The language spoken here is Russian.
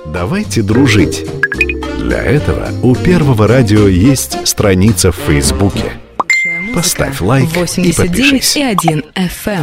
Давайте дружить. Для этого у Первого радио есть страница в Фейсбуке. Поставь лайк и подпишись. 89,1 FM.